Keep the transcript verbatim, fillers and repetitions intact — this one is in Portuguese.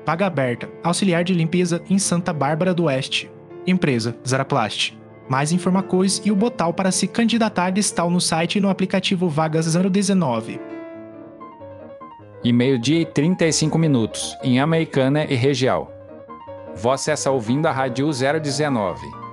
vaga aberta, auxiliar de limpeza em Santa Bárbara do Oeste. Empresa, Zaraplast. Mais informações e o botão para se candidatar estão no site e no aplicativo Vagas zero dezenove. E meio-dia e trinta e cinco minutos, em Americana e região. Você está ouvindo a Rádio zero dezenove.